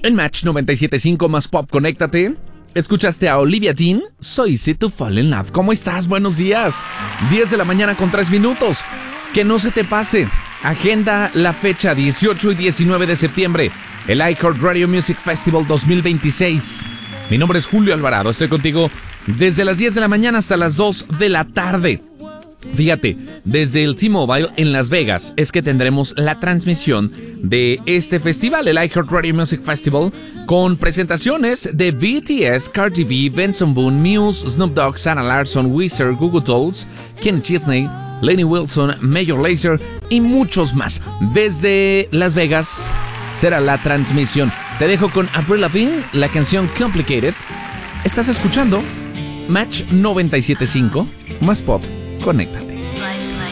En Match 97.5 más Pop, conéctate. Escuchaste a Olivia Dean, So Easy to Fall in Love. ¿Cómo estás? Buenos días. 10 de la mañana con 3 minutos. Que no se te pase. Agenda la fecha 18 y 19 de septiembre. El iHeartRadio Music Festival 2026. Mi nombre es Julio Alvarado. Estoy contigo desde las 10 de la mañana hasta las 2 de la tarde. Fíjate, desde el T-Mobile en Las Vegas es que tendremos la transmisión de este festival, el iHeartRadio Music Festival, con presentaciones de BTS, Cardi B, Benson Boone, Muse, Snoop Dogg, Sarah Larsson, Weezer, Google Dolls, Ken Chesney, Lenny Wilson, Major Lazer y muchos más. Desde Las Vegas será la transmisión. Te dejo con Avril Lavigne, la canción Complicated. Estás escuchando Match 97.5 más Pop. Conéctate.